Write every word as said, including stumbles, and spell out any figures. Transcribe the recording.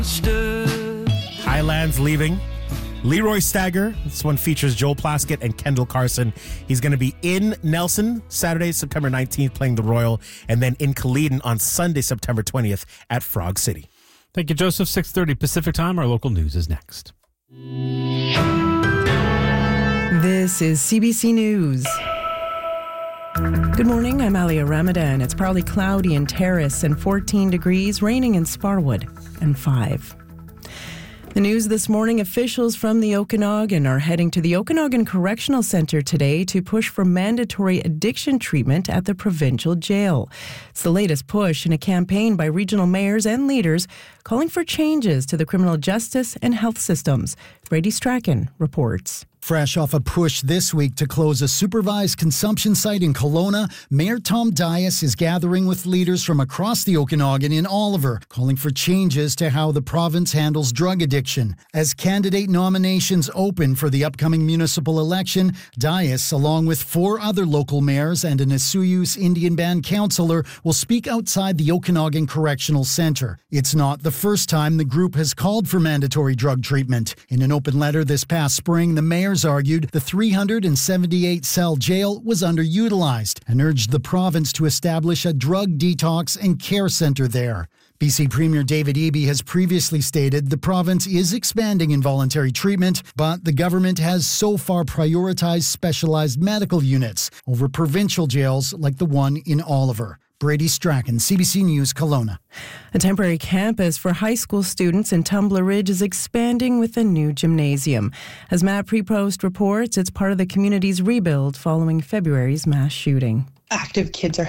Highlands leaving. Leroy Stagger, this one features Joel Plaskett and Kendall Carson. He's going to be in Nelson Saturday, September nineteenth, playing the Royal, and then in Caledon on Sunday, September twentieth at Frog City. Thank you, Joseph. six thirty Pacific Time. Our local news is next. This is C B C News. Good morning, I'm Alia Ramadan. It's partly cloudy in Terrace and fourteen degrees, raining in Sparwood and five. The news this morning, officials from the Okanagan are heading to the Okanagan Correctional Centre today to push for mandatory addiction treatment at the provincial jail. It's the latest push in a campaign by regional mayors and leaders calling for changes to the criminal justice and health systems. Brady Strachan reports. Fresh off a push this week to close a supervised consumption site in Kelowna, Mayor Tom Dias is gathering with leaders from across the Okanagan in Oliver, calling for changes to how the province handles drug addiction. As candidate nominations open for the upcoming municipal election, Dias, along with four other local mayors and an Asuyus Indian Band councillor, will speak outside the Okanagan Correctional Centre. It's not the first time the group has called for mandatory drug treatment. In an open letter this past spring, the mayor argued the three hundred seventy-eight cell jail was underutilized and urged the province to establish a drug detox and care centre there. B C Premier David Eby has previously stated the province is expanding involuntary treatment, but the government has so far prioritized specialized medical units over provincial jails like the one in Oliver. Brady Strachan, C B C News, Kelowna. A temporary campus for high school students in Tumbler Ridge is expanding with a new gymnasium. As Matt Prepost reports, it's part of the community's rebuild following February's mass shooting. Active kids are